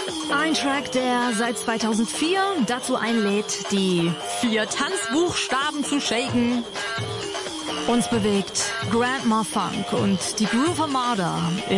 Ein Track, der seit 2004 dazu einlädt, die 4 Tanzbuchstaben zu shaken. Uns bewegt Grandma Funk und die Groove Armada